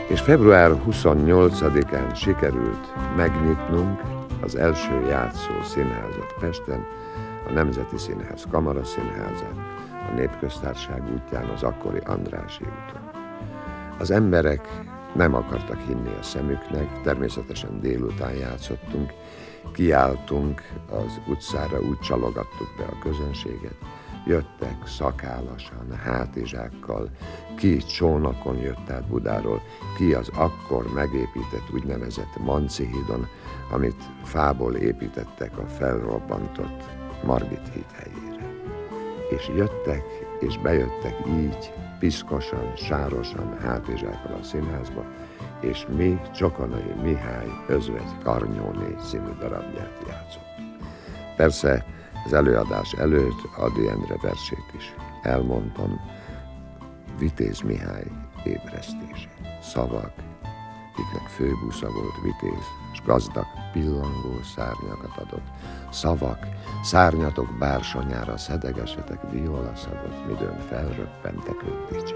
És február 28-án sikerült megnyitnunk az első játszó színházat Pesten, a Nemzeti Színház Kamaraszínházát, a Népköztársaság útján, az akkori Andrássy úton. Az emberek nem akartak hinni a szemüknek, természetesen délután játszottunk, kiálltunk az utcára, úgy csalogattuk be a közönséget. Jöttek szakállasan, hátizsákkal, ki csónakon jött át Budáról, ki az akkor megépített úgynevezett Manci hídon, amit fából építettek a felrobbantott Margit híd helyére. És jöttek, és bejöttek így, piszkosan, sárosan, hátizsákkal a színházba, és mi Csokonai Mihály Özvegy Karnyóné című darabját játszottuk. Persze az előadás előtt Ady Endre versét is elmondtam, Vitéz Mihály ébresztését. Szavak, akiknek főbusza volt Vitéz, és gazdag, pillangó szárnyakat adott. Szavak, szárnyatok bársonyára szedegesetek violaszagot, midőn felröppentek őt dicsérni.